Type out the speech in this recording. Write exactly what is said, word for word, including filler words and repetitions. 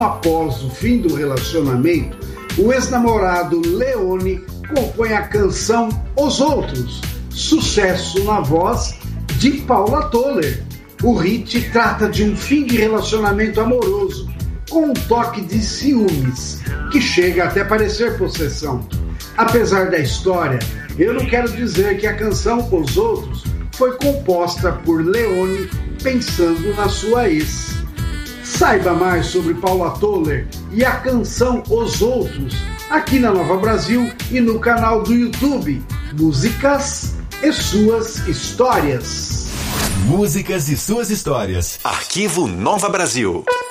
Após o fim do relacionamento, o ex-namorado Leone compõe a canção Os Outros, sucesso na voz de Paula Toller. O hit trata de um fim de relacionamento amoroso, com um toque de ciúmes, que chega até parecer possessão. Apesar da história, eu não quero dizer que a canção Os Outros foi composta por Leone pensando na sua ex. Saiba mais sobre Paula Toller e a canção Os Outros aqui na Nova Brasil e no canal do YouTube Músicas e Suas Histórias. Músicas e Suas Histórias. Arquivo Nova Brasil.